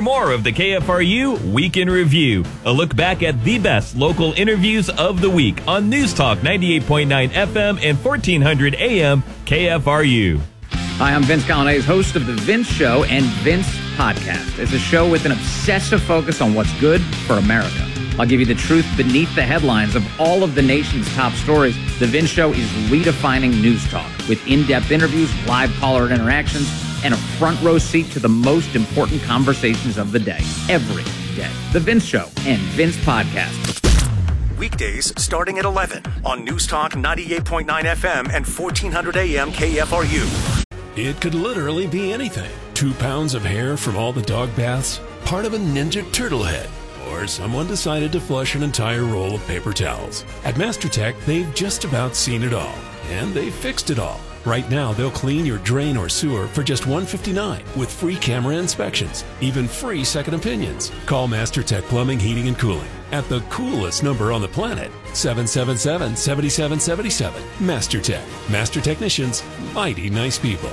more of the KFRU Week in Review, a look back at the best local interviews of the week on News Talk 98.9 FM and 1400 AM KFRU. Hi, I'm Vince Colonnese, host of The Vince Show and Vince Podcast. It's a show with an obsessive focus on what's good for America. I'll give you the truth beneath the headlines of all of the nation's top stories. The Vince Show is redefining news talk with in-depth interviews, live caller interactions, and a front row seat to the most important conversations of the day, every day. The Vince Show and Vince Podcast. Weekdays starting at 11 on News Talk 98.9 FM and 1400 AM KFRU. It could literally be anything. 2 pounds of hair from all the dog baths, part of a Ninja Turtle head, or someone decided to flush an entire roll of paper towels. At MasterTech, they've just about seen it all, and they've fixed it all. Right now, they'll clean your drain or sewer for just $159 with free camera inspections, even free second opinions. Call MasterTech Plumbing, Heating, and Cooling at the coolest number on the planet, 777-7777. MasterTech. Master technicians, mighty nice people.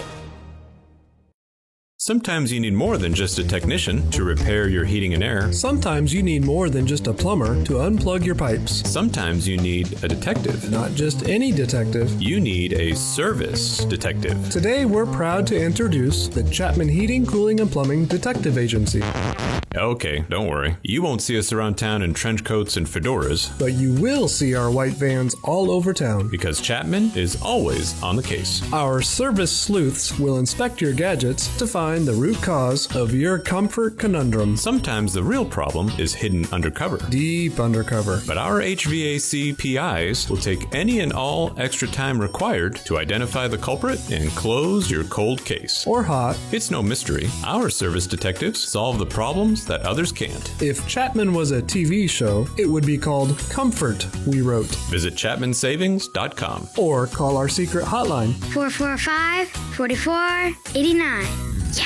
Sometimes you need more than just a technician to repair your heating and air. Sometimes you need more than just a plumber to unplug your pipes. Sometimes you need a detective. Not just any detective. You need a service detective. Today we're proud to introduce the Chapman Heating, Cooling, and Plumbing Detective Agency. Okay, don't worry. You won't see us around town in trench coats and fedoras. But you will see our white vans all over town. Because Chapman is always on the case. Our service sleuths will inspect your gadgets to find the root cause of your comfort conundrum. Sometimes the real problem is hidden undercover. Deep undercover. But our HVAC PIs will take any and all extra time required to identify the culprit and close your cold case. Or hot. It's no mystery. Our service detectives solve the problems that others can't. If Chapman was a TV show, it would be called Comfort, we wrote. Visit ChapmanSavings.com. Or call our secret hotline. 445-4489. Yeah!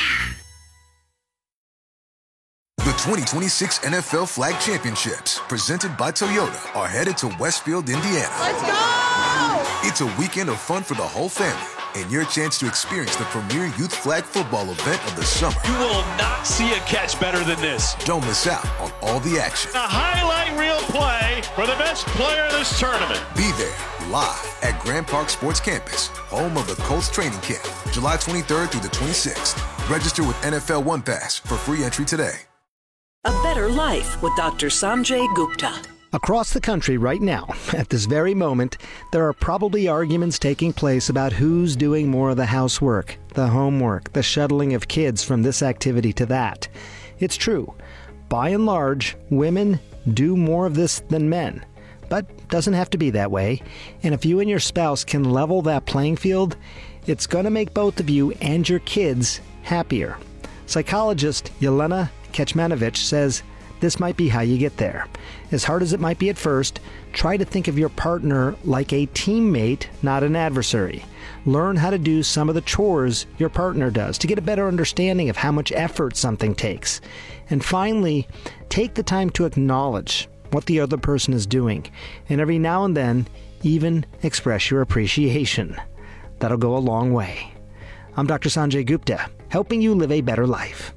The 2026 NFL Flag Championships, presented by Toyota, are headed to Westfield, Indiana. Let's go! It's a weekend of fun for the whole family, and your chance to experience the premier youth flag football event of the summer. You will not see a catch better than this. Don't miss out on all the action. A highlight reel play for the best player of this tournament. Be there, live at Grand Park Sports Campus, home of the Colts training camp, July 23rd through the 26th. Register with NFL One Pass for free entry today. A better life with Dr. Sanjay Gupta. Across the country right now, at this very moment, there are probably arguments taking place about who's doing more of the housework, the homework, the shuttling of kids from this activity to that. It's true. By and large, women do more of this than men. But doesn't have to be that way. And if you and your spouse can level that playing field, it's going to make both of you and your kids happier. Psychologist Yelena Kecmanovic says this might be how you get there. As hard as it might be at first, try to think of your partner like a teammate, not an adversary. Learn how to do some of the chores your partner does to get a better understanding of how much effort something takes. And finally, take the time to acknowledge what the other person is doing, and every now and then, even express your appreciation. That'll go a long way. I'm Dr. Sanjay Gupta, helping you live a better life.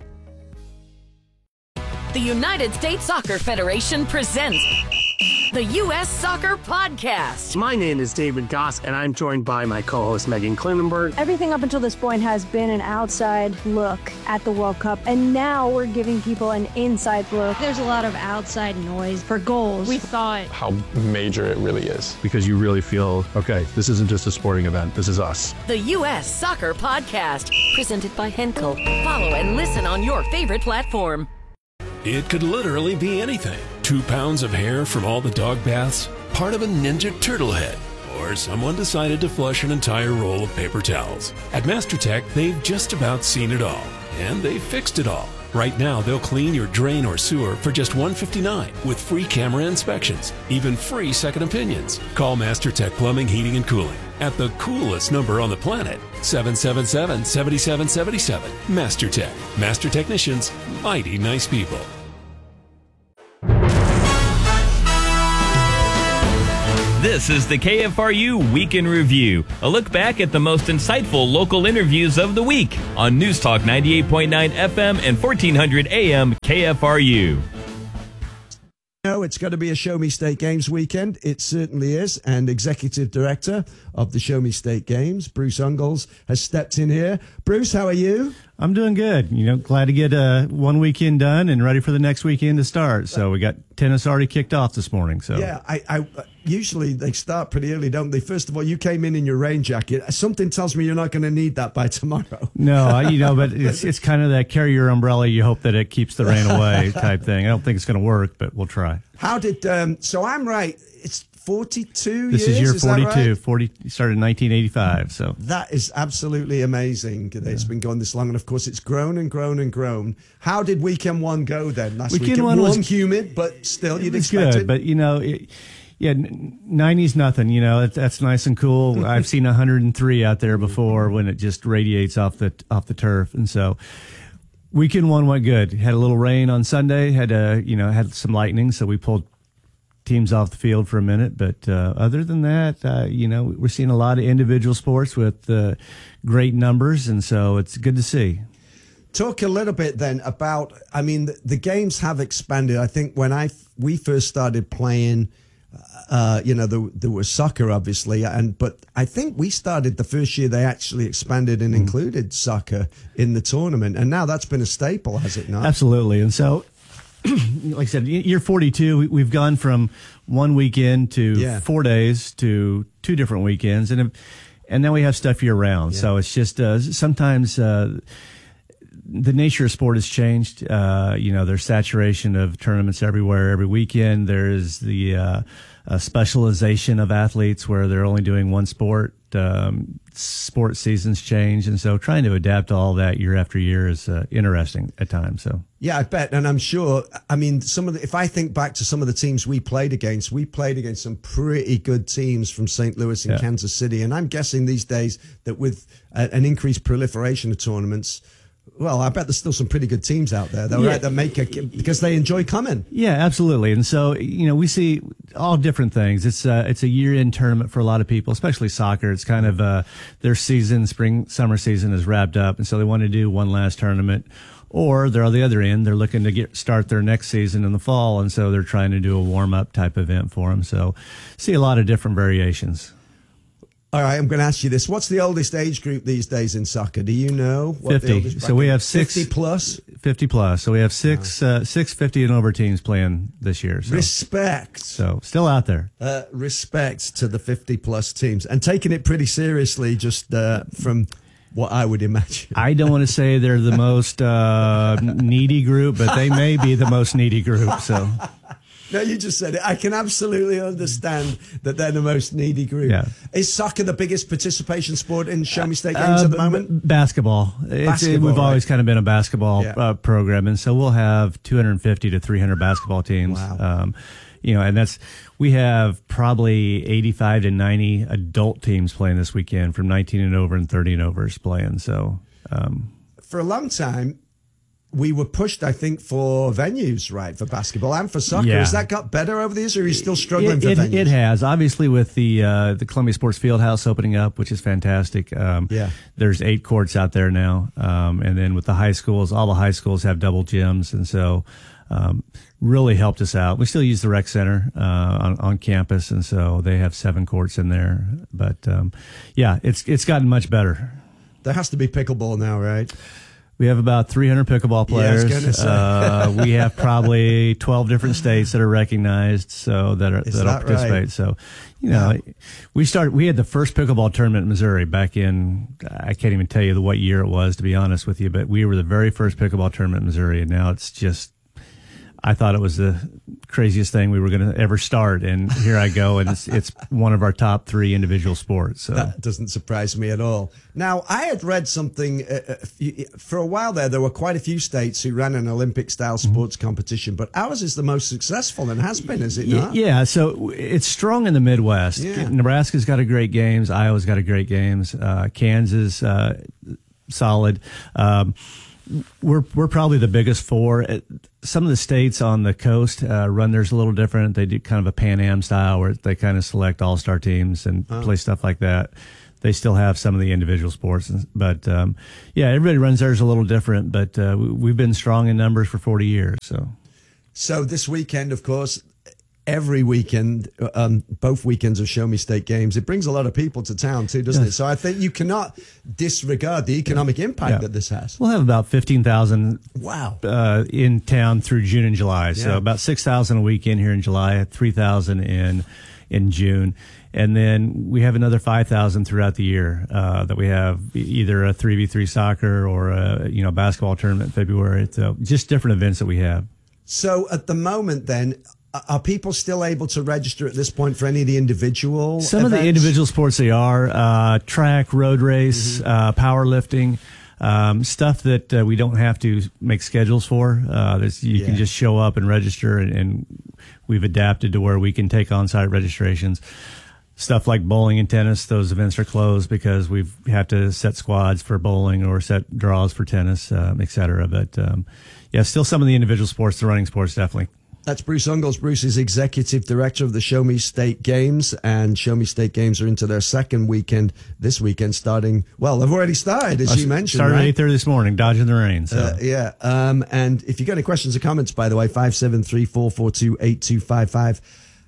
The United States Soccer Federation presents the U.S. Soccer Podcast. My name is David Goss, and I'm joined by my co-host Megan Klinenberg. Everything up until this point has been an outside look at the World Cup, and now we're giving people an inside look. There's a lot of outside noise for goals. We thought how major it really is. Because you really feel, okay, this isn't just a sporting event, this is us. The U.S. Soccer Podcast, presented by Henkel. Follow and listen on your favorite platform. It could literally be anything. 2 pounds of hair from all the dog baths, part of a Ninja Turtle head, or someone decided to flush an entire roll of paper towels. At MasterTech, they've just about seen it all, and they've fixed it all. Right now, they'll clean your drain or sewer for just $159 with free camera inspections, even free second opinions. Call MasterTech Plumbing, Heating, and Cooling at the coolest number on the planet, 777-7777. MasterTech. Master technicians, mighty nice people. This is the KFRU Week in Review, a look back at the most insightful local interviews of the week on News Talk 98.9 FM and 1400 AM KFRU. It's going to be a Show Me State Games weekend. It certainly is. And Executive Director of the Show Me State Games, Bruce Ungles, has stepped in here. Bruce, how are you? I'm doing good. Glad to get one weekend done and ready for the next weekend to start. So we got tennis already kicked off this morning. So yeah, I usually they start pretty early, don't they? First of all, you came in your rain jacket. Something tells me you're not going to need that by tomorrow. No, but it's kind of that carry your umbrella. You hope that it keeps the rain away type thing. I don't think it's going to work, but we'll try. How did so I'm right. It's 42 this years? This is year 42. Right? 40 started in 1985. So that is absolutely amazing that it's been going this long. And, of course, it's grown and grown and grown. How did weekend one go then last weekend? One warm, was humid, but still you'd good, expect it. But, 90's nothing. That's nice and cool. I've seen 103 out there before when it just radiates off the turf. And so weekend one went good. Had a little rain on Sunday, had some lightning, so we pulled teams off the field for a minute, but other than that, we're seeing a lot of individual sports with great numbers, and so it's good to see. Talk a little bit then about, the games have expanded. I think when we first started playing, there was soccer, obviously, but I think we started the first year they actually expanded and included soccer in the tournament, and now that's been a staple, has it not? Absolutely, and so like I said, year 42, we've gone from one weekend to 4 days to 2 different weekends, and then we have stuff year round. Yeah. So it's just sometimes the nature of sport has changed. There's saturation of tournaments everywhere, every weekend. There's the specialization of athletes where they're only doing one sport. Sport seasons change, and so trying to adapt to all that year after year is interesting at times. So yeah, I bet, and I'm sure. If I think back to some of the teams we played against some pretty good teams from St. Louis and Kansas City, and I'm guessing these days that with an increased proliferation of tournaments, well, I bet there's still some pretty good teams out there, though, right? That make it because they enjoy coming. Yeah, absolutely. And so, we see all different things. It's a year-end tournament for a lot of people, especially soccer. It's kind of their season, summer season is wrapped up, and so they want to do one last tournament. Or they're on the other end. They're looking to start their next season in the fall, and so they're trying to do a warm-up type event for them. So, see a lot of different variations. All right, I'm going to ask you this. What's the oldest age group these days in soccer? Do you know? 50. So we have 50 plus? 50 plus. So we have six 50 and over teams playing this year. So. Respect. So still out there. Respect to the 50 plus teams and taking it pretty seriously just from what I would imagine. I don't want to say they're the most needy group, but they may be the most needy group. So. No, you just said it. I can absolutely understand that they're the most needy group. Yeah. Is soccer the biggest participation sport in Show Me State Games at the moment? Basketball. We've always kind of been a basketball program, and so we'll have 250 to 300 basketball teams. Wow. And we have probably 85 to 90 adult teams playing this weekend, from 19 and over and 30 and overs playing. So, for a long time, we were pushed, I think, for venues, right, for basketball and for soccer. Yeah. Has that got better over the years, or are you still struggling for venues? It has. Obviously, with the Columbia Sports Fieldhouse opening up, which is fantastic. There's 8 courts out there now. And then with the high schools, all the high schools have double gyms. And so really helped us out. We still use the rec center on campus, and so they have 7 courts in there. But, it's gotten much better. There has to be pickleball now, right? We have about 300 pickleball players. We have probably 12 different states that are recognized, so that'll participate. Right? So, we had the first pickleball tournament in Missouri back in, I can't even tell you what year it was, to be honest with you, but we were the very first pickleball tournament in Missouri, and now it's just, I thought it was the craziest thing we were going to ever start, and here I go, and it's one of our top 3 individual sports. So that doesn't surprise me at all. Now, I had read something for a while there were quite a few states who ran an Olympic-style sports competition, but ours is the most successful and has been, is it not? Yeah, so it's strong in the Midwest. Yeah. Nebraska's got a great games. Iowa's got a great games. Kansas, solid. We're probably the biggest four. Some of the states on the coast run theirs a little different. They do kind of a Pan Am style where they kind of select all-star teams and play stuff like that. They still have some of the individual sports, but everybody runs theirs a little different. But we've been strong in numbers for 40 years. So this weekend, of course, every weekend, both weekends of Show Me State games, it brings a lot of people to town too, doesn't it? So I think you cannot disregard the economic impact that this has. We'll have about 15,000 in town through June and July. So about 6,000 a weekend here in July, 3,000 in June. And then we have another 5,000 throughout the year that we have either a 3v3 soccer or a basketball tournament in February. So just different events that we have. So at the moment then, are people still able to register at this point for any of the individual Some events? Of the individual sports they are. Track, road race, powerlifting. Stuff that we don't have to make schedules for. You can just show up and register, and we've adapted to where we can take on-site registrations. Stuff like bowling and tennis, those events are closed because we have to set squads for bowling or set draws for tennis, et cetera. But still some of the individual sports, the running sports, definitely. That's Bruce Ungles. Bruce is executive director of the Show Me State Games, and Show Me State Games are into their second weekend this weekend starting, they've already started, as you mentioned. Started at 8:30 this morning, dodging the rain. So. And if you've got any questions or comments, by the way, 573-442-8255.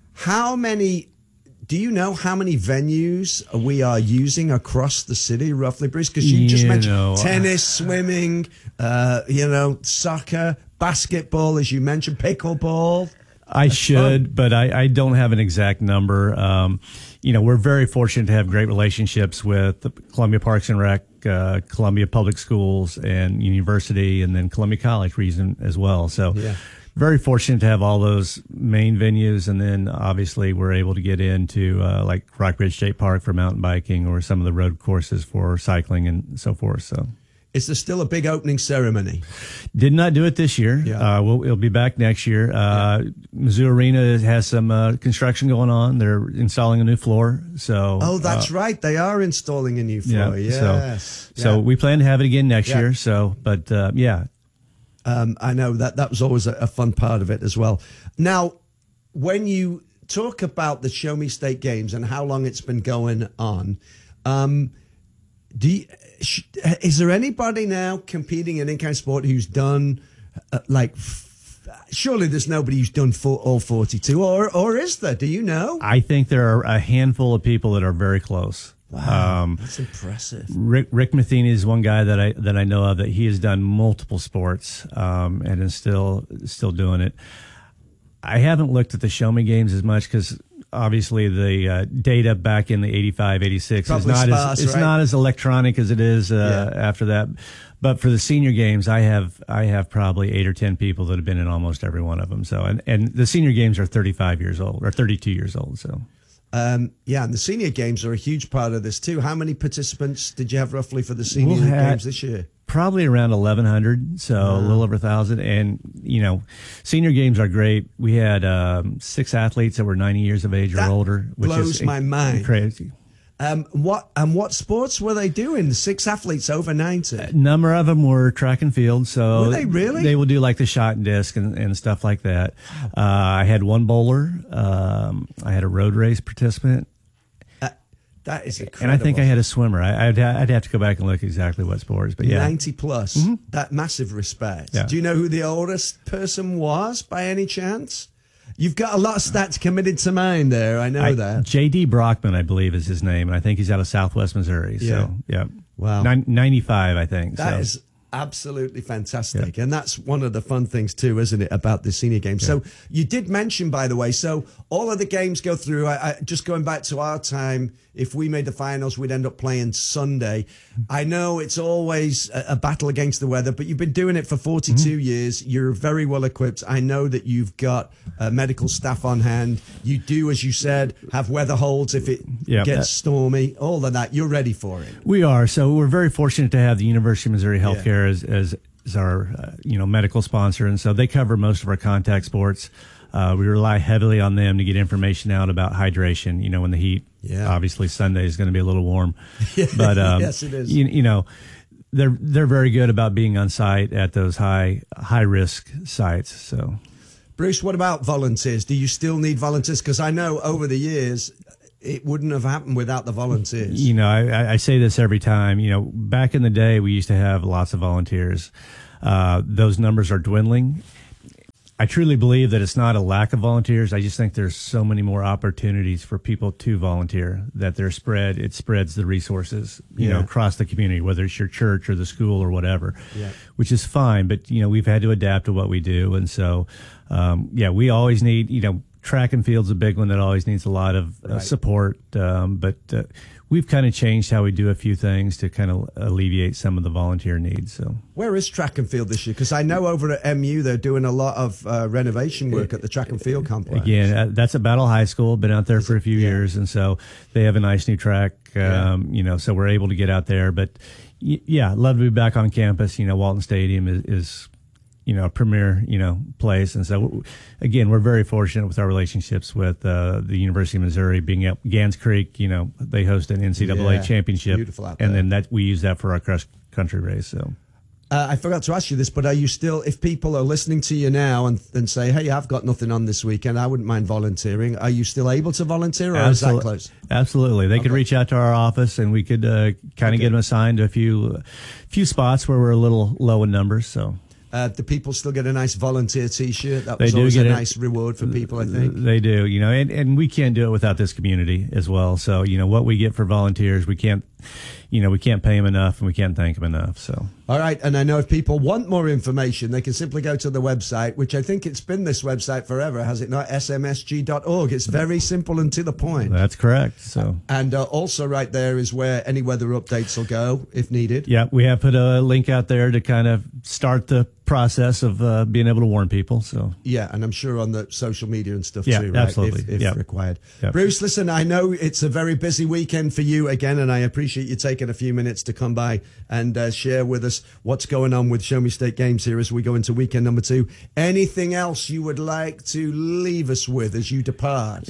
Do you know how many venues we are using across the city, roughly, Bruce? Because you just mentioned tennis, swimming, soccer, basketball, as you mentioned, pickleball. I should, but I don't have an exact number. We're very fortunate to have great relationships with Columbia Parks and Rec, Columbia Public Schools, and University, and then Columbia College region as well. So very fortunate to have all those main venues, and then obviously we're able to get into like Rock Ridge State Park for mountain biking or some of the road courses for cycling and so forth. So. Is there still a big opening ceremony? Did not do it this year. It'll be back next year. Mizzou Arena has some construction going on. They're installing a new floor. So that's right. They are installing a new floor. So we plan to have it again next year. So, but I know that was always a fun part of it as well. Now, when you talk about the Show Me State Games and how long it's been going on, is there anybody now competing in any kind of sport who's done surely there's nobody who's done all 42, or is there? Do you know? I think there are a handful of people that are very close. Wow, that's impressive. Rick Matheny is one guy that I know of that he has done multiple sports and is still doing it. I haven't looked at the Show Me Games as much because obviously the data back in the 85, 86 is not as electronic as it is after that. But for the senior games, I have probably 8 or 10 people that have been in almost every one of them. So and the senior games are 35 years old or 32 years old. So. And the senior games are a huge part of this too. How many participants did you have roughly for the senior games this year? Probably around 1,100, so a little over 1,000. And, senior games are great. We had 6 athletes that were 90 years of age or older. Which blows my mind. Crazy. What sports were they doing? 6 athletes over 90. A number of them were track and field. So were they really? They will do like the shot and disc and stuff like that. I had one bowler. I had a road race participant. That is incredible. And I think I had a swimmer. I'd have to go back and look exactly what sports, but 90 plus. Mm-hmm. That massive respect. Yeah. Do you know who the oldest person was by any chance? You've got a lot of stats committed to mind there. I know that. J.D. Brockman, I believe, is his name, and I think he's out of Southwest Missouri. So, wow. 95, I think. That is absolutely fantastic. And that's one of the fun things too, isn't it, about the senior games? So you did mention, by the way, so all of the games go through. I just going back to our time, if we made the finals, we'd end up playing Sunday. I know it's always a battle against the weather, but you've been doing it for 42 years. You're very well equipped. I know that you've got medical staff on hand. You do, as you said, have weather holds if it gets stormy. All of that, you're ready for it. We are. So we're very fortunate to have the University of Missouri Healthcare as our medical sponsor, and so they cover most of our contact sports. We rely heavily on them to get information out about hydration. When the heat, obviously Sunday is going to be a little warm, but yes, it is. they're very good about being on site at those high risk sites. So, Bruce, what about volunteers? Do you still need volunteers? Because I know over the years it wouldn't have happened without the volunteers. You know, I say this every time. You know, back in the day, we used to have lots of volunteers. Those numbers are dwindling. I truly believe that it's not a lack of volunteers. I just think there's so many more opportunities for people to volunteer that it spreads the resources, you know, across the community, whether it's your church or the school or whatever, which is fine. But, you know, we've had to adapt to what we do. And so, we always need, you know, track and field's a big one that always needs a lot of support. But we've kind of changed how we do a few things to kind of alleviate some of the volunteer needs. So, where is track and field this year? Because I know over at MU they're doing a lot of renovation work at the track and field complex. Again, that's at Battle High School. Been out there for a few years, and so they have a nice new track. You know, so we're able to get out there. But love to be back on campus. You know, Walton Stadium is you know, a premier, you know, place. And so, again, we're very fortunate with our relationships with the University of Missouri, being at Gans Creek. You know, they host an NCAA championship. Beautiful out there. And then that we use that for our cross country race. So. I forgot to ask you this, but are you still, if people are listening to you now and say, hey, I've got nothing on this weekend, I wouldn't mind volunteering, are you still able to volunteer, or is that closed? Absolutely. They could reach out to our office, and we could kind of get them assigned to a few spots where we're a little low in numbers. So. Do people still get a nice volunteer T-shirt? That was always a nice reward for people, I think. They do, you know, and we can't do it without this community as well. So, you know, what we get for volunteers, we can't pay them enough, and we can't thank them enough. So. All right. And I know if people want more information, they can simply go to the website, which I think it's been this website forever, has it not? smsg.org. It's very simple and to the point. That's correct. So. And also right there is where any weather updates will go if needed. Yeah, we have put a link out there to kind of start the process of being able to warn people. So. Yeah, and I'm sure on the social media and stuff too, right? Absolutely. If required. Yep. Bruce, listen, I know it's a very busy weekend for you again, and I appreciate you taking a few minutes to come by and share with us what's going on with Show Me State Games here as we go into weekend number 2. Anything else you would like to leave us with as you depart?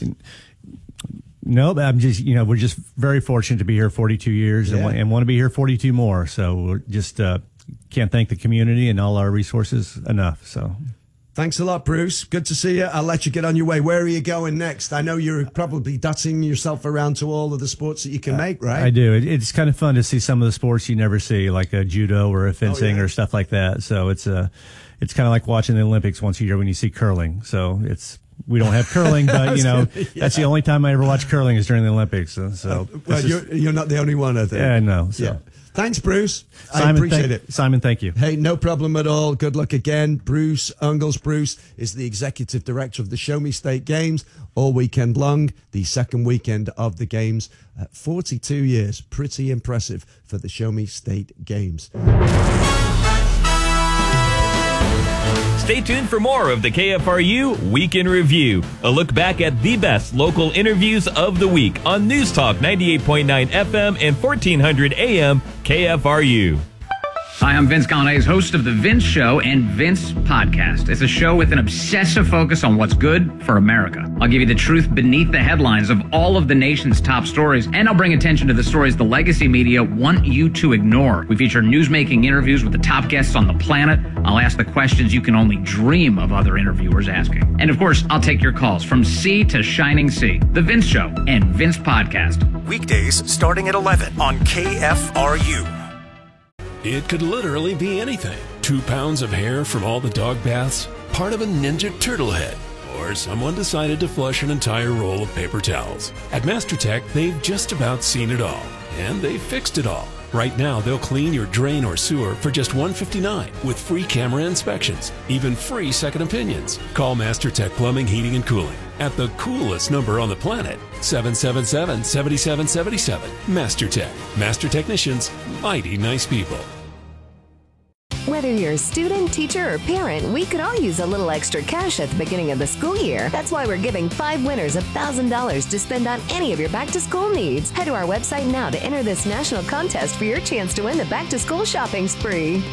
No, I'm just, you know, we're just very fortunate to be here 42 years and want to be here 42 more. So we're just can't thank the community and all our resources enough. So. Thanks a lot, Bruce. Good to see you. I'll let you get on your way. Where are you going next? I know you're probably dotting yourself around to all of the sports that you can make, right? I do. It's kind of fun to see some of the sports you never see, like a judo or a fencing or stuff like that. So it's kind of like watching the Olympics once a year when you see curling. So we don't have curling, but you know, that's the only time I ever watch curling is during the Olympics. So well, you're not the only one, I think. Yeah, no. So. Yeah. Thanks, Bruce. Simon, I appreciate it. Simon, thank you. Hey, no problem at all. Good luck again. Bruce Ungles. Bruce is the executive director of the Show Me State Games all weekend long, the second weekend of the games. 42 years. Pretty impressive for the Show Me State Games. Stay tuned for more of the KFRU Week in Review. A look back at the best local interviews of the week on News Talk 98.9 FM and 1400 AM KFRU. Hi, I'm Vince Gallane's host of The Vince Show and Vince Podcast. It's a show with an obsessive focus on what's good for America. I'll give you the truth beneath the headlines of all of the nation's top stories, and I'll bring attention to the stories the legacy media want you to ignore. We feature newsmaking interviews with the top guests on the planet. I'll ask the questions you can only dream of other interviewers asking. And of course, I'll take your calls from sea to shining sea. The Vince Show and Vince Podcast. Weekdays starting at 11 on KFRU. It could literally be anything. 2 pounds of hair from all the dog baths, part of a Ninja Turtle head, or someone decided to flush an entire roll of paper towels. At MasterTech, they've just about seen it all, and they've fixed it all. Right now, they'll clean your drain or sewer for just $159 with free camera inspections, even free second opinions. Call MasterTech Plumbing, Heating, and Cooling at the coolest number on the planet, 777-7777. MasterTech. Master technicians, mighty nice people. Whether you're a student, teacher, or parent, we could all use a little extra cash at the beginning of the school year. That's why we're giving 5 winners $1,000 to spend on any of your back-to-school needs. Head to our website now to enter this national contest for your chance to win the back-to-school shopping spree.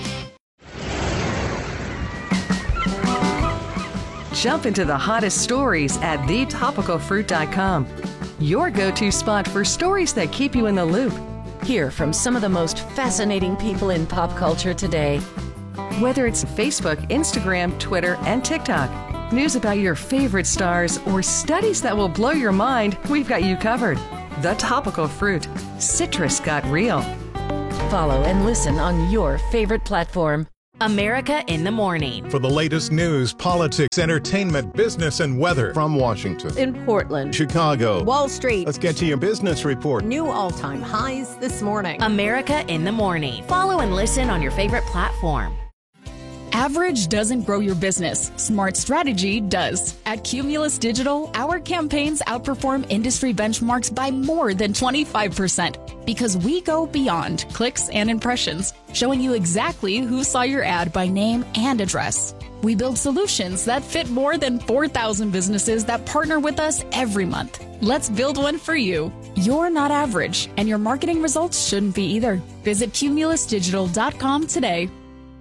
Jump into the hottest stories at thetopicalfruit.com. Your go-to spot for stories that keep you in the loop. Hear from some of the most fascinating people in pop culture today. Whether it's Facebook, Instagram, Twitter, and TikTok, news about your favorite stars, or studies that will blow your mind, we've got you covered. The Topical Fruit. Citrus got real. Follow and listen on your favorite platform. America in the Morning. For the latest news, politics, entertainment, business, and weather from Washington, in Portland, Chicago, Wall Street. Let's get to your business report. New all-time highs this morning. America in the Morning. Follow and listen on your favorite platform. Average doesn't grow your business. Smart strategy does. At Cumulus Digital, our campaigns outperform industry benchmarks by more than 25% because we go beyond clicks and impressions, showing you exactly who saw your ad by name and address. We build solutions that fit more than 4,000 businesses that partner with us every month. Let's build one for you. You're not average, and your marketing results shouldn't be either. Visit cumulusdigital.com today.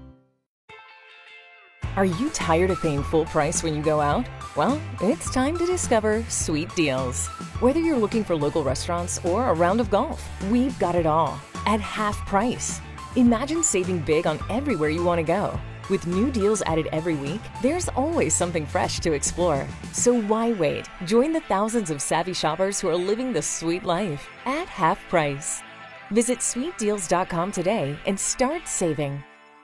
Are you tired of paying full price when you go out? Well, it's time to discover Sweet Deals. Whether you're looking for local restaurants or a round of golf, we've got it all at half price. Imagine saving big on everywhere you want to go. With new deals added every week, there's always something fresh to explore. So why wait? Join the thousands of savvy shoppers who are living the sweet life at half price. Visit sweetdeals.com today and start saving.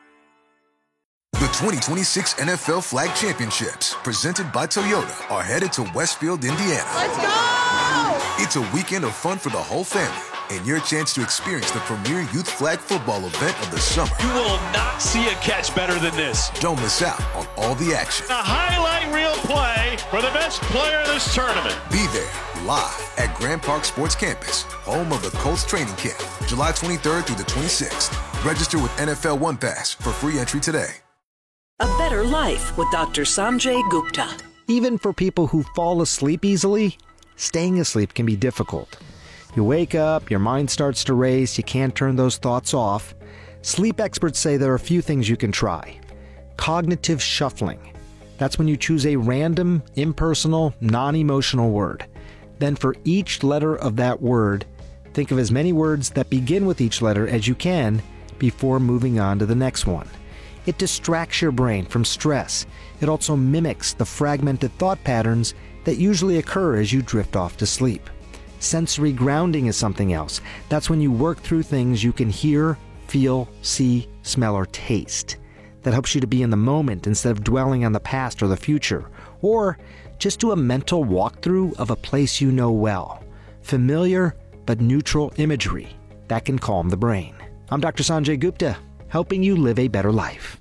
The 2026 NFL Flag Championships, presented by Toyota, are headed to Westfield, Indiana. Let's go! It's a weekend of fun for the whole family and your chance to experience the premier youth flag football event of the summer. You will not see a catch better than this. Don't miss out on all the action. A highlight reel play for the best player in this tournament. Be there live at Grand Park Sports Campus, home of the Colts training camp, July 23rd through the 26th. Register with NFL One Pass for free entry today. A Better Life with Dr. Sanjay Gupta. Even for people who fall asleep easily, staying asleep can be difficult. You wake up, your mind starts to race, you can't turn those thoughts off. Sleep experts say there are a few things you can try. Cognitive shuffling. That's when you choose a random, impersonal, non-emotional word. Then for each letter of that word, think of as many words that begin with each letter as you can before moving on to the next one. It distracts your brain from stress. It also mimics the fragmented thought patterns that usually occur as you drift off to sleep. Sensory grounding is something else. That's when you work through things you can hear, feel, see, smell, or taste. That helps you to be in the moment instead of dwelling on the past or the future. Or just do a mental walkthrough of a place you know well. Familiar but neutral imagery. That can calm the brain. I'm Dr. Sanjay Gupta, helping you live a better life.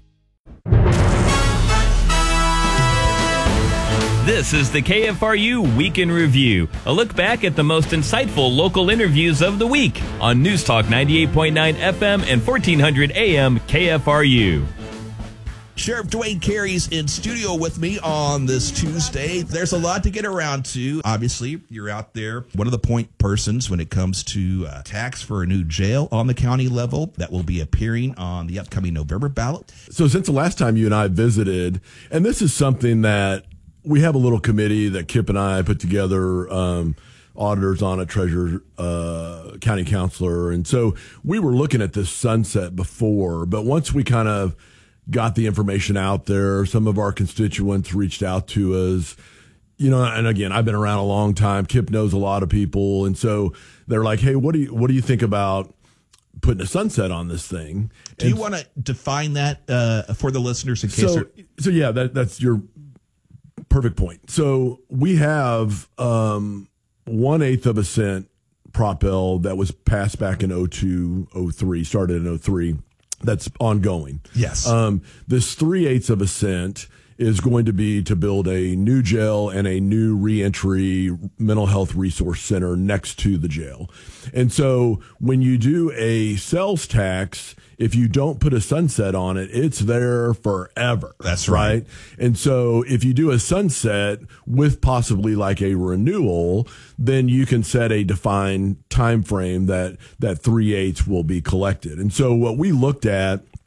This is the KFRU Week in Review, a look back at the most insightful local interviews of the week on News Talk 98.9 FM and 1400 AM KFRU. Sheriff Dwayne Carey's in studio with me on this Tuesday. There's a lot to get around to. Obviously, you're out there, one of the point persons when it comes to tax for a new jail on the county level that will be appearing on the upcoming November ballot. So since the last time you and I visited, and this is something that we have a little committee that Kip and I put together, auditors on it, treasurer, county counselor. And so we were looking at this sunset before, but once we kind of got the information out there, some of our constituents reached out to us, you know, and again, I've been around a long time. Kip knows a lot of people. And so they're like, hey, what do you think about putting a sunset on this thing? Do you want to define that for the listeners in case? So yeah, that's your perfect point. So we have 1/8 of a cent Prop L that was passed back in 02, 03, started in 03. That's ongoing. Yes. This 3/8 of a cent is going to be to build a new jail and a new reentry mental health resource center next to the jail. And so when you do a sales tax, if you don't put a sunset on it, it's there forever. That's right. And so if you do a sunset with possibly like a renewal, then you can set a defined time frame that 3/8 will be collected. And so what we looked at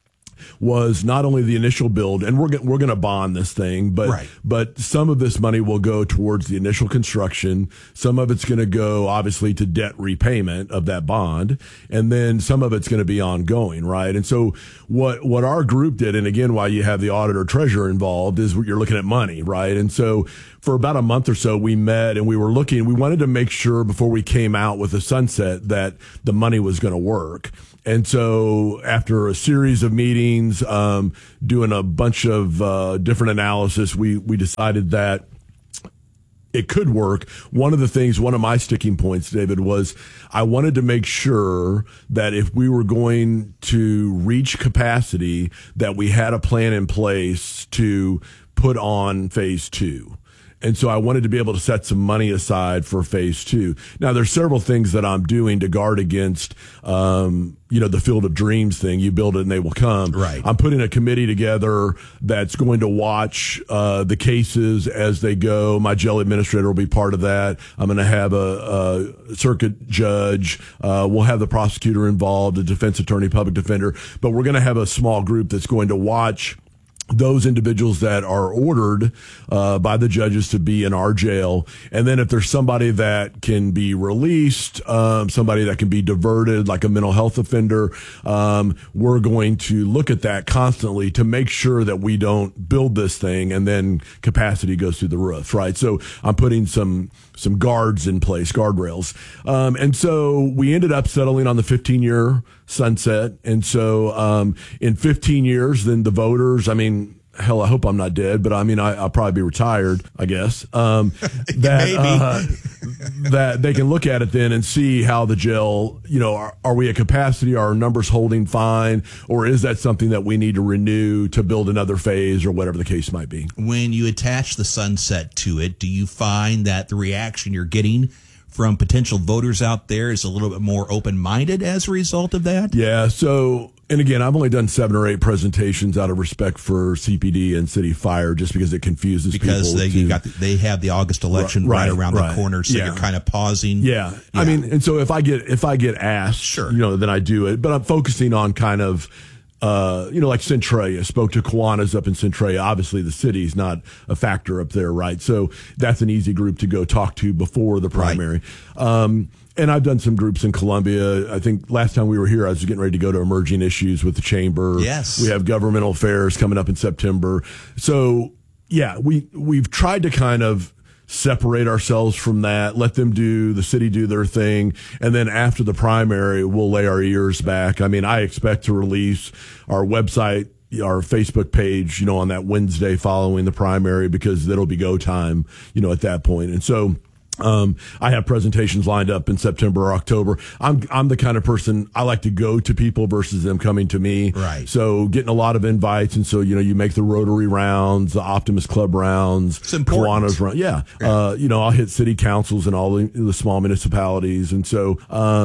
was not only the initial build, and we're going to bond this thing, but some of this money will go towards the initial construction. Some of it's going to go obviously to debt repayment of that bond, and then some of it's going to be ongoing, right? And so what our group did, and again, why you have the auditor treasurer involved, is you're looking at money, right? And so for about a month or so, we met and we wanted to make sure before we came out with a sunset that the money was going to work. And so after a series of meetings, doing a bunch of different analysis, we decided that it could work. One of my sticking points, David, was I wanted to make sure that if we were going to reach capacity, that we had a plan in place to put on phase 2. And so I wanted to be able to set some money aside for phase 2. Now, there's several things that I'm doing to guard against, the field of dreams thing. You build it and they will come. Right. I'm putting a committee together that's going to watch the cases as they go. My jail administrator will be part of that. I'm going to have a circuit judge. We'll have the prosecutor involved, a defense attorney, public defender. But we're going to have a small group that's going to watch those individuals that are ordered by the judges to be in our jail. And then if there's somebody that can be released, somebody that can be diverted, like a mental health offender, we're going to look at that constantly to make sure that we don't build this thing and then capacity goes through the roof, right? So I'm putting some guards in place, guardrails. And so we ended up settling on the 15-year sunset. And so in 15 years, then the voters, hell, I hope I'm not dead, but I'll probably be retired, I guess. That they can look at it then and see how the jail, are we at capacity? Are our numbers holding fine? Or is that something that we need to renew to build another phase or whatever the case might be? When you attach the sunset to it, do you find that the reaction you're getting from potential voters out there is a little bit more open-minded as a result of that? Yeah. So, and again, I've only done 7 or 8 presentations out of respect for CPD and City Fire, just because it confuses people. Because they have the August election right around the corner, so you're kind of pausing. Yeah. And so if I get asked, sure, then I do it. But I'm focusing on kind of, like Centralia. I spoke to Kiwanis up in Centralia. Obviously, the city's not a factor up there, right? So that's an easy group to go talk to before the primary. Right. And I've done some groups in Columbia. I think last time we were here, I was getting ready to go to emerging issues with the chamber. Yes. We have governmental affairs coming up in September. So, yeah, we've tried to kind of separate ourselves from that, let the city do their thing. And then after the primary, we'll lay our ears back. I expect to release our website, our Facebook page, on that Wednesday following the primary, because it'll be go time, at that point. And so, I have presentations lined up in September or October. I'm the kind of person, I like to go to people versus them coming to me. Right. So getting a lot of invites. And so, you make the Rotary rounds, the Optimist Club rounds, Kiwanis rounds. Yeah. I'll hit city councils and all the small municipalities. And so,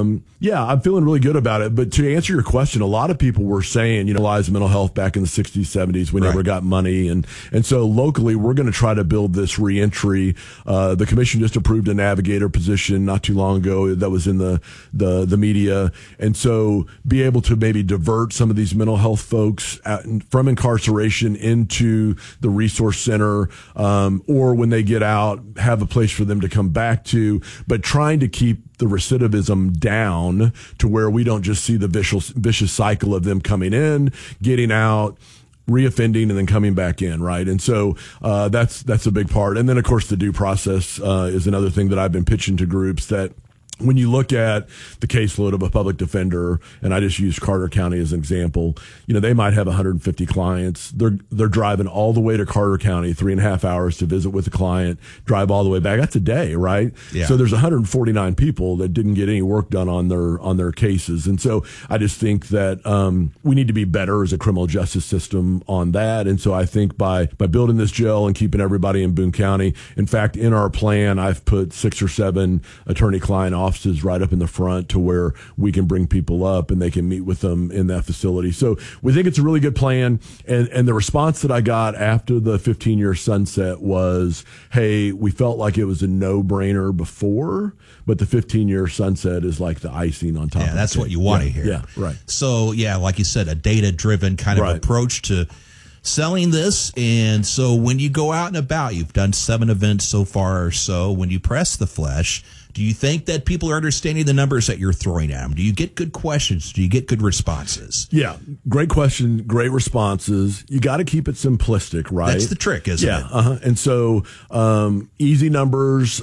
I'm feeling really good about it. But to answer your question, a lot of people were saying, Lives mental health back in the 60s, 70s, we never got money. And so locally, we're going to try to build this reentry. The commission just approved a navigator position not too long ago that was in the media. And so be able to maybe divert some of these mental health folks from incarceration into the resource center, or when they get out, have a place for them to come back to, but trying to keep the recidivism down to where we don't just see the vicious cycle of them coming in, getting out, reoffending, and then coming back in, right? And so that's a big part. And then, of course, the due process is another thing that I've been pitching to groups, that when you look at the caseload of a public defender, and I just use Carter County as an example, they might have 150 clients. They're driving all the way to Carter County, 3.5 hours to visit with the client, drive all the way back. That's a day, right? Yeah. So there's 149 people that didn't get any work done on their cases. And so I just think that we need to be better as a criminal justice system on that. And so I think by building this jail and keeping everybody in Boone County, in fact, in our plan, I've put 6 or 7 attorney-client offices offices right up in the front to where we can bring people up and they can meet with them in that facility. So we think it's a really good plan. And the response that I got after the 15-year sunset was, hey, we felt like it was a no-brainer before, but the 15-year sunset is like the icing on top. Yeah, that's what you want to hear. Yeah, right. So, yeah, like you said, a data-driven kind of approach to selling this. And so when you go out and about, you've done 7 events so far or so. When you press the flesh, do you think that people are understanding the numbers that you're throwing at them? Do you get good questions? Do you get good responses? Yeah, great question, great responses. You got to keep it simplistic, right? That's the trick, isn't it? Yeah, and so easy numbers.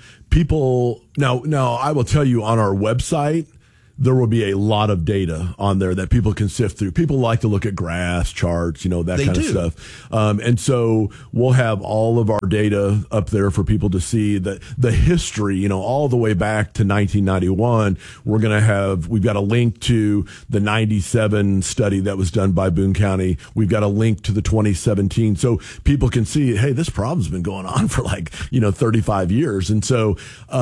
People now, I will tell you on our website, there will be a lot of data on there that people can sift through. People like to look at graphs, charts, that kind of stuff. And so we'll have all of our data up there for people to see that the history, all the way back to 1991. We've got a link to the 97 study that was done by Boone County. We've got a link to the 2017. So people can see, hey, this problem's been going on for 35 years. And so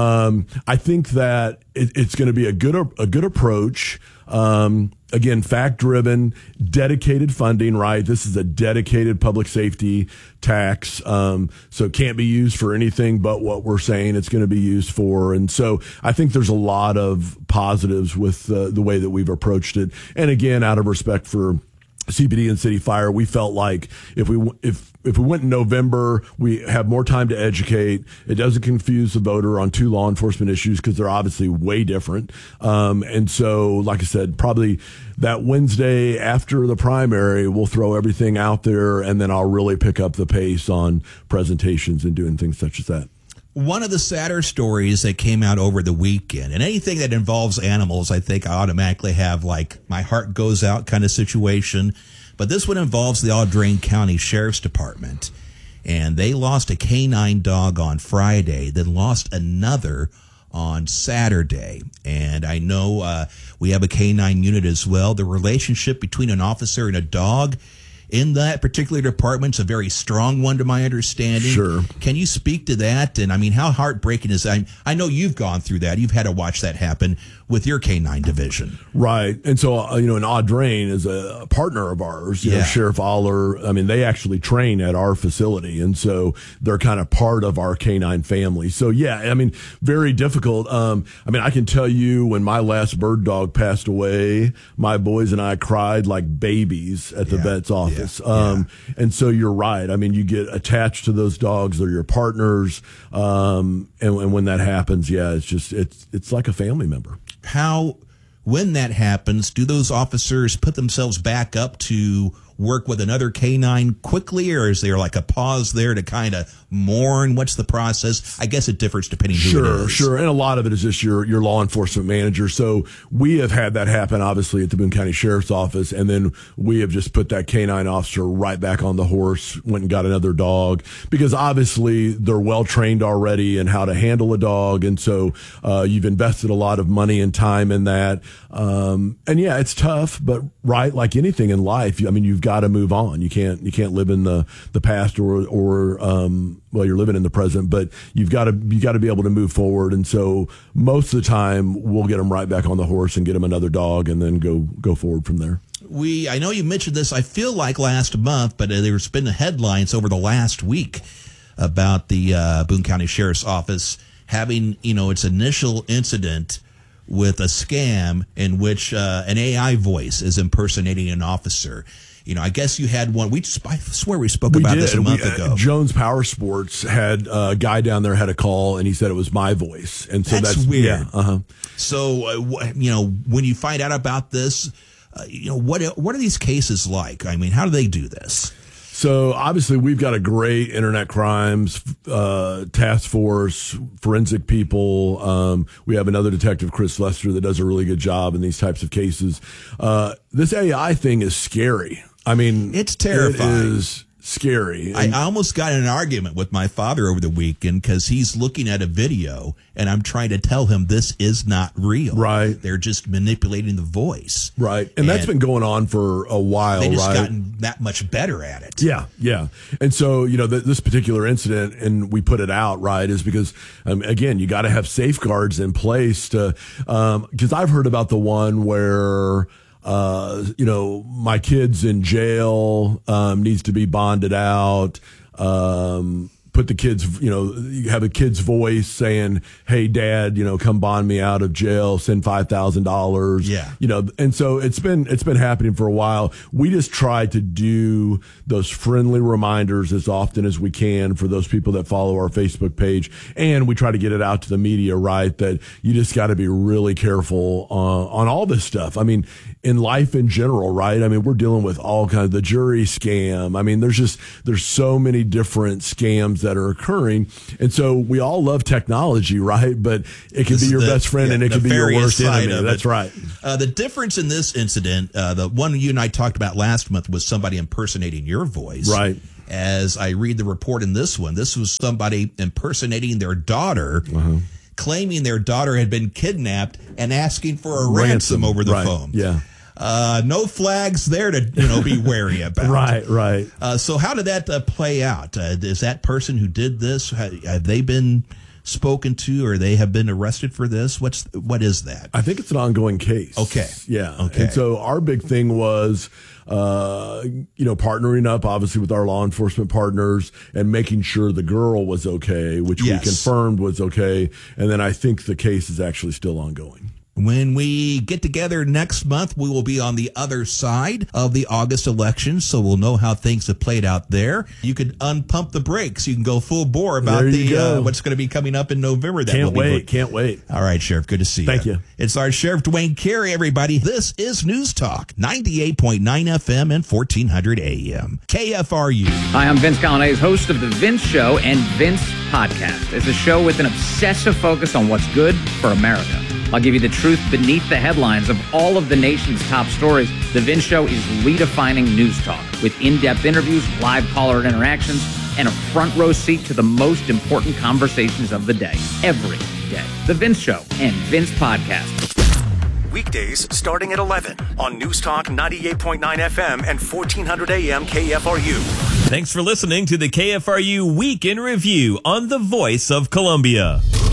I think that it's going to be a good approach. Again, fact-driven, dedicated funding, right? This is a dedicated public safety tax. So it can't be used for anything but what we're saying it's going to be used for. And so I think there's a lot of positives with the way that we've approached it. And again, out of respect for CPD and City Fire, we felt like if we went in November, we have more time to educate. It doesn't confuse the voter on 2 law enforcement issues because they're obviously way different. And so, like I said, probably that Wednesday after the primary, we'll throw everything out there, and then I'll really pick up the pace on presentations and doing things such as that. One of the sadder stories that came out over the weekend, and anything that involves animals, I think I automatically have my heart goes out kind of situation. But this one involves the Audrain County Sheriff's Department. And they lost a canine dog on Friday, then lost another on Saturday. And I know we have a canine unit as well. The relationship between an officer and a dog in that particular department is a very strong one, to my understanding. Sure. Can you speak to that? And I mean, how heartbreaking is that? I know you've gone through that. You've had to watch that happen with your canine division. Right. And so, an Audrain is a partner of ours, Sheriff Aller. I mean, they actually train at our facility. And so they're kind of part of our canine family. So, very difficult. I can tell you when my last bird dog passed away, my boys and I cried like babies at the vet's office. And so you're right. I mean, you get attached to those dogs. They're your partners. And when that happens, it's like a family member. When that happens, do those officers put themselves back up to work with another canine quickly, or is there a pause there to kind of mourn? What's the process? I guess it differs depending who it is. Sure. And a lot of it is just your law enforcement manager. So we have had that happen, obviously, at the Boone County Sheriff's Office, and then we have just put that canine officer right back on the horse, went and got another dog, because obviously they're well-trained already in how to handle a dog, and so you've invested a lot of money and time in that. It's tough, but like anything in life, you've got to move on. You can't live in the past or you're living in the present, but you got to be able to move forward. And so most of the time we'll get them right back on the horse and get them another dog and then go forward from there. I know you mentioned this, I feel like last month, but there's been headlines over the last week about the Boone County Sheriff's Office having, its initial incident with a scam in which an AI voice is impersonating an officer. I guess you had one. I swear we spoke about this a month ago. Jones Power Sports had a guy down there had a call, and he said it was my voice. And so that's weird. Yeah, So, when you find out about this, what are these cases like? I mean, how do they do this? So obviously we've got a great internet crimes task force, forensic people. We have another detective, Chris Lester, that does a really good job in these types of cases. This AI thing is scary. I mean, it's terrifying. It is scary. I almost got in an argument with my father over the weekend because he's looking at a video and I'm trying to tell him this is not real. Right. They're just manipulating the voice. Right. And that's been going on for a while, they just right? gotten that much better at it. Yeah, yeah. And so, this particular incident, and we put it out, right, is because, again, you got to have safeguards in place to, because I've heard about the one where, my kid's in jail, needs to be bonded out, put the kids, you have a kid's voice saying, hey, Dad, come bond me out of jail, send $5,000. Yeah. And so it's been happening for a while. We just try to do those friendly reminders as often as we can for those people that follow our Facebook page. And we try to get it out to the media, right, that you just got to be really careful on all this stuff. I mean, in life in general, right? I mean, we're dealing with all kinds of the jury scam. I mean, there's so many different scams that are occurring. And so we all love technology, right? But it can be your best friend and it can be your worst enemy. That's right. The difference in this incident, the one you and I talked about last month was somebody impersonating your voice. Right. As I read the report in this one, this was somebody impersonating their daughter, claiming their daughter had been kidnapped and asking for a ransom over the phone. Yeah. No flags there to be wary about. Right. So how did that play out? Is that person who did this, have they been spoken to, or they have been arrested for this? What is that? I think it's an ongoing case. Okay. Yeah. Okay. And so our big thing was, partnering up obviously with our law enforcement partners and making sure the girl was okay, which we confirmed was okay. And then I think the case is actually still ongoing. When we get together next month, we will be on the other side of the August election, so we'll know how things have played out there. You can unpump the brakes. You can go full bore about what's going to be coming up in November. Can't wait. All right, Sheriff. Good to see you. Thank you. It's our Sheriff Dwayne Carey, everybody. This is News Talk, 98.9 FM and 1400 AM. KFRU. Hi, I'm Vince Callanes, host of The Vince Show and Vince Podcast. It's a show with an obsessive focus on what's good for America. I'll give you the truth beneath the headlines of all of the nation's top stories. The Vince Show is redefining news talk with in-depth interviews, live caller interactions, and a front row seat to the most important conversations of the day, every day. The Vince Show and Vince Podcast. Weekdays starting at 11 on News Talk 98.9 FM and 1400 AM KFRU. Thanks for listening to the KFRU Week in Review on the Voice of Columbia.